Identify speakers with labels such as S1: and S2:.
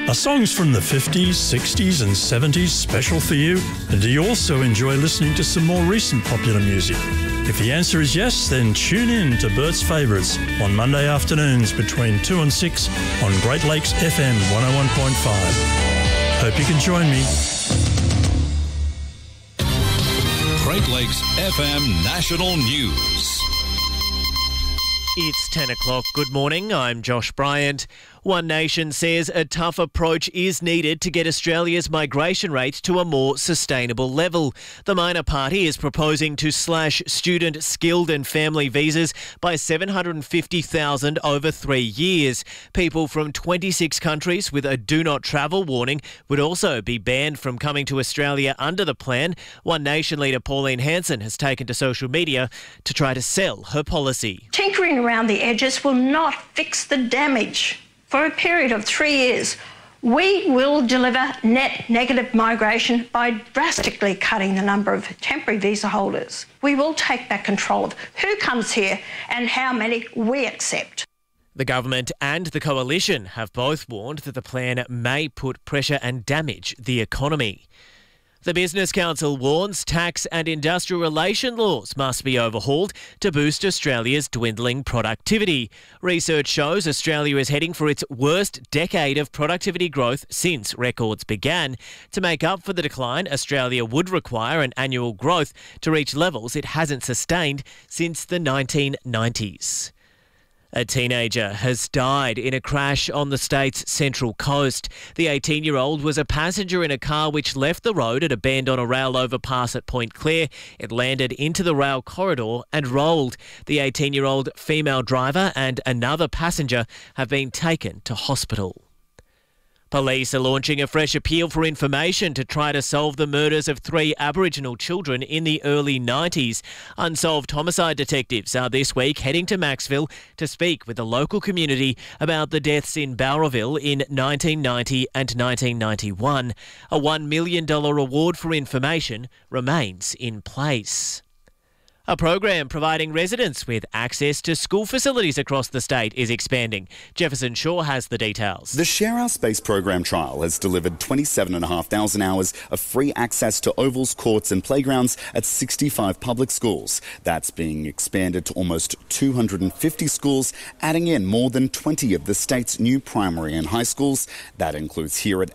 S1: Are songs from the 50s, 60s and 70s special for you? And do you also enjoy listening to some more recent popular music? If the answer is yes, then tune in to Bert's Favourites on Monday afternoons between 2 and 6 on Great Lakes FM 101.5. Hope you can join me.
S2: Great Lakes FM National News.
S3: It's 10 o'clock. Good morning. I'm Josh Bryant. One Nation says a tough approach is needed to get Australia's migration rate to a more sustainable level. The minor party is proposing to slash student, skilled and family visas by 750,000 over 3 years. People from 26 countries with a do not travel warning would also be banned from coming to Australia under the plan. One Nation leader Pauline Hanson has taken to social media to try to sell her policy.
S4: Tinkering around the edges will not fix the damage. For a period of 3 years, we will deliver net negative migration by drastically cutting the number of temporary visa holders. We will take back control of who comes here and how many we accept.
S3: The government and the coalition have both warned that the plan may put pressure and damage the economy. The Business Council warns tax and industrial relation laws must be overhauled to boost Australia's dwindling productivity. Research shows Australia is heading for its worst decade of productivity growth since records began. To make up for the decline, Australia would require an annual growth to reach levels it hasn't sustained since the 1990s. A teenager has died in a crash on the state's central coast. The 18-year-old was a passenger in a car which left the road at a bend on a rail overpass at Point Clare. It landed into the rail corridor and rolled. The 18-year-old female driver and another passenger have been taken to hospital. Police are launching a fresh appeal for information to try to solve the murders of 3 Aboriginal children in the early 90s. Unsolved homicide detectives are this week heading to Maxville to speak with the local community about the deaths in Bowraville in 1990 and 1991. A $1 million reward for information remains in place. A program providing residents with access to school facilities across the state is expanding. Jefferson Shaw has the details.
S5: The Share Our Space program trial has delivered 27,500 hours of free access to ovals, courts and playgrounds at 65 public schools. That's being expanded to almost 250 schools, adding in more than 20 of the state's new primary and high schools. That includes here at